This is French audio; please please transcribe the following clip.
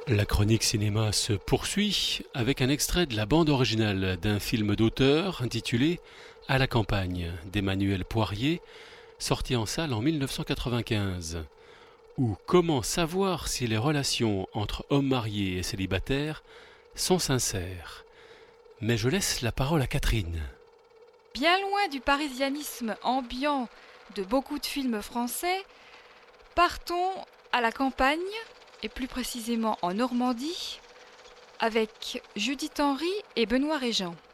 La chronique cinéma se poursuit avec un extrait de la bande originale d'un film d'auteur intitulé À la campagne d'Emmanuel Poirier, sorti en salle en 1995. Ou comment savoir si les relations entre hommes mariés et célibataires sont sincères. Mais je laisse la parole à Catherine. Bien loin du parisianisme ambiant de beaucoup de films français, partons à la campagne, et plus précisément en Normandie, avec Judith Henry et Benoît Régent.